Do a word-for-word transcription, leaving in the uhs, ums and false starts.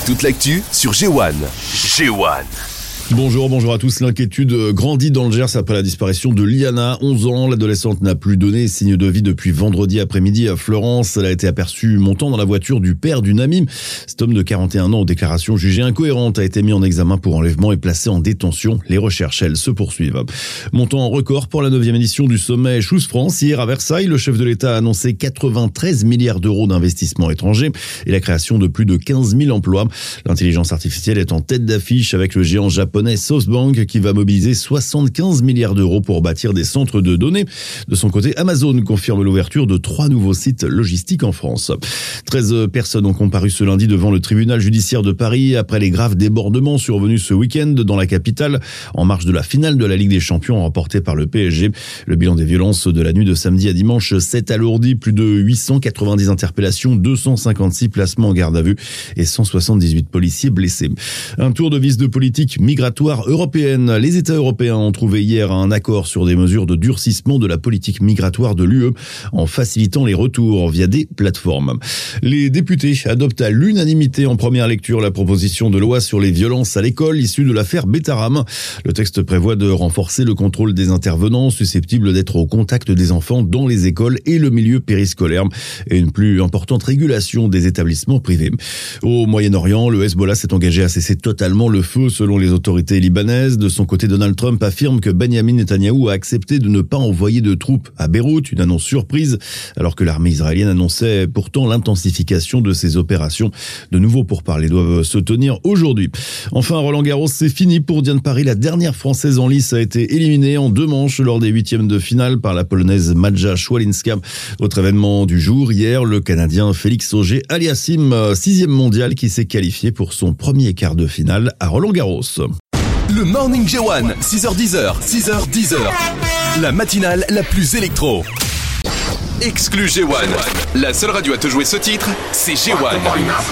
Toute l'actu sur G un. G un. Bonjour, bonjour à tous. L'inquiétude grandit dans le Gers après la disparition de Liana, onze ans. L'adolescente n'a plus donné signe de vie depuis vendredi après-midi à Florence. Elle a été aperçue montant dans la voiture du père d'une amie. Cet homme de quarante et un ans aux déclarations jugées incohérentes a été mis en examen pour enlèvement et placé en détention. Les recherches, elles, se poursuivent. Montant record pour la neuvième édition du sommet Choose France. Hier à Versailles, le chef de l'État a annoncé quatre-vingt-treize milliards d'euros d'investissements étrangers et la création de plus de quinze mille emplois. L'intelligence artificielle est en tête d'affiche avec le géant japonais SoftBank qui va mobiliser soixante-quinze milliards d'euros pour bâtir des centres de données. De son côté, Amazon confirme l'ouverture de trois nouveaux sites logistiques en France. treize personnes ont comparu ce lundi devant le tribunal judiciaire de Paris après les graves débordements survenus ce week-end dans la capitale en marge de la finale de la Ligue des Champions remportée par le P S G. Le bilan des violences de la nuit de samedi à dimanche s'est alourdi. Plus de huit cent quatre-vingt-dix interpellations, deux cent cinquante-six placements en garde à vue et cent soixante-dix-huit policiers blessés. Un tour de vis de politique migratoire européenne. Les États européens ont trouvé hier un accord sur des mesures de durcissement de la politique migratoire de l'U E en facilitant les retours via des plateformes. Les députés adoptent à l'unanimité en première lecture la proposition de loi sur les violences à l'école issue de l'affaire Betaram. Le texte prévoit de renforcer le contrôle des intervenants susceptibles d'être au contact des enfants dans les écoles et le milieu périscolaire et une plus importante régulation des établissements privés. Au Moyen-Orient, le Hezbollah s'est engagé à cesser totalement le feu selon les autorités libanaise. De son côté, Donald Trump affirme que Benjamin Netanyahou a accepté de ne pas envoyer de troupes à Beyrouth, une annonce surprise, alors que l'armée israélienne annonçait pourtant l'intensification de ses opérations. De nouveaux pourparlers doivent se tenir aujourd'hui. Enfin, Roland Garros, c'est fini pour Diane Paris. La dernière Française en lice a été éliminée en deux manches lors des huitièmes de finale par la Polonaise Maja Swialinska. Autre événement du jour, hier, le Canadien Félix Auger-Aliassime, sixième mondial, qui s'est qualifié pour son premier quart de finale à Roland Garros. Le Morning G un, six heures dix, six heures dix. La matinale la plus électro. Exclu G un. La seule radio à te jouer ce titre, c'est G un.